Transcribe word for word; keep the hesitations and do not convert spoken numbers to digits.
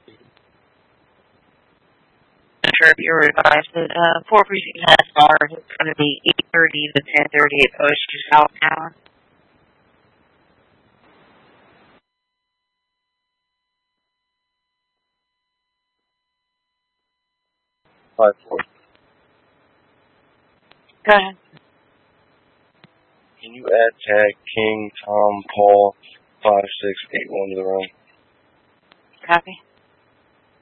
Sure, you're advised that uh, four precinct has bars. It's going to be eight thirty to ten thirty at Post South Tower. Five four. Go ahead. Can you add tag King Tom Paul five six eight one to the room? Copy.